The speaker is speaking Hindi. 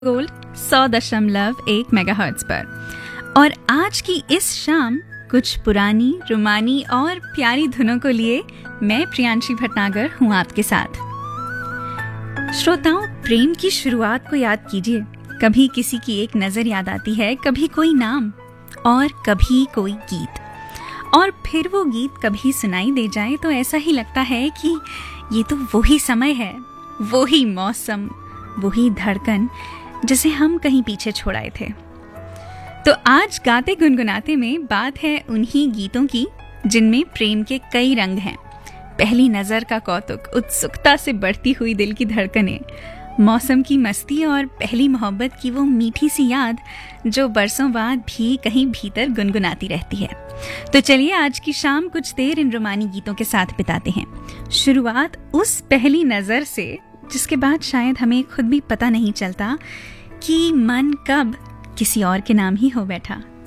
गोल्ड 100.1 मेगाहर्ट्ज पर। और आज की इस शाम कुछ पुरानी रुमानी और प्यारी धुनों को लिए मैं प्रियांशी भटनागर हूँ आपके साथ। श्रोताओं, प्रेम की शुरुआत को याद कीजिए। कभी किसी की एक नजर याद आती है, कभी कोई नाम और कभी कोई गीत, और फिर वो गीत कभी सुनाई दे जाए तो ऐसा ही लगता है कि ये तो वही समय है, वही मौसम, वही धड़कन जिसे हम कहीं पीछे छोड़ आए थे। तो आज गाते गुनगुनाते में बात है उन्हीं गीतों की जिनमें प्रेम के कई रंग हैं। पहली नजर का कौतुक, उत्सुकता से बढ़ती हुई दिल की धड़कनें, मौसम की मस्ती और पहली मोहब्बत की वो मीठी सी याद जो बरसों बाद भी कहीं भीतर गुनगुनाती रहती है। तो चलिए आज की शाम कुछ देर इन रोमानी गीतों के साथ बिताते हैं। शुरुआत उस पहली नजर से जिसके बाद शायद हमें खुद भी पता नहीं चलता कि मन कब किसी और के नाम ही हो बैठा।